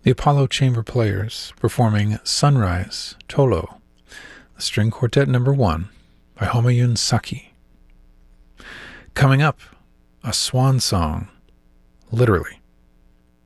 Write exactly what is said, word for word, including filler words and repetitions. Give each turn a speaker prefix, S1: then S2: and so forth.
S1: The Apollo Chamber Players performing Sunrise, Tolo, the String Quartet Number one by Homayun Saki. Coming up, a swan song, literally,